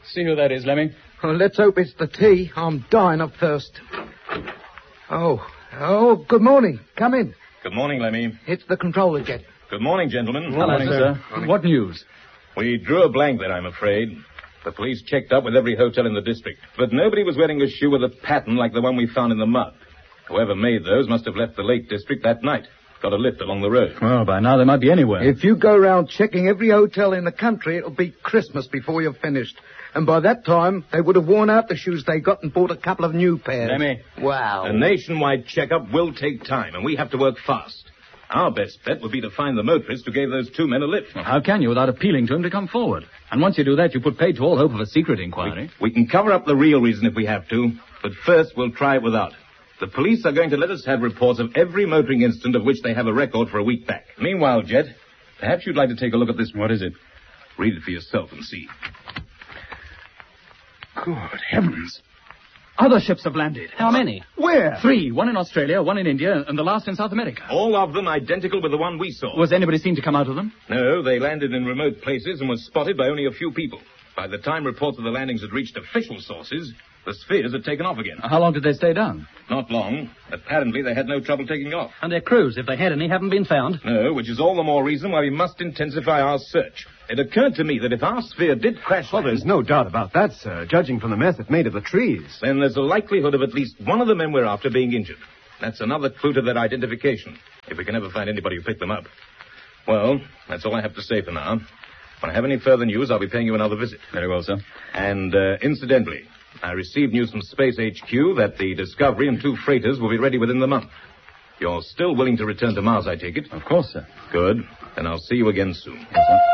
See who that is, Lemmy. Well, let's hope it's the tea. I'm dying of thirst. Oh, good morning. Come in. Good morning, Lemmy. It's the controller jet. Good morning, gentlemen. Good morning, sir. Morning. What news? We drew a blank there, I'm afraid. The police checked up with every hotel in the district, but nobody was wearing a shoe with a pattern like the one we found in the mud. Whoever made those must have left the Lake District that night. Got a lift along the road. Well, by now they might be anywhere. If you go around checking every hotel in the country, it'll be Christmas before you're finished. And by that time, they would have worn out the shoes they got and bought a couple of new pairs. Lemmy. Wow. A nationwide checkup will take time, and we have to work fast. Our best bet would be to find the motorist who gave those two men a lift. Well, how can you without appealing to him to come forward? And once you do that, you put paid to all hope of a secret inquiry. We can cover up the real reason if we have to, but first we'll try it without. The police are going to let us have reports of every motoring incident of which they have a record for a week back. Meanwhile, Jet, perhaps you'd like to take a look at this. What is it? Read it for yourself and see. Good heavens. Other ships have landed. How many? Where? 3. One in Australia, one in India, and the last in South America. All of them identical with the one we saw. Was anybody seen to come out of them? No, they landed in remote places and were spotted by only a few people. By the time reports of the landings had reached official sources, the spheres had taken off again. How long did they stay down? Not long. Apparently, they had no trouble taking off. And their crews, if they had any, haven't been found. No, which is all the more reason why we must intensify our search. It occurred to me that if our sphere did crash... Well, there's no doubt about that, sir, judging from the mess it made of the trees. Then there's a likelihood of at least one of the men we're after being injured. That's another clue to their identification, if we can ever find anybody who picked them up. Well, that's all I have to say for now. When I have any further news, I'll be paying you another visit. Very well, sir. And, incidentally, I received news from Space HQ that the Discovery and 2 freighters will be ready within the month. You're still willing to return to Mars, I take it? Of course, sir. Good. Then I'll see you again soon. Yes, sir.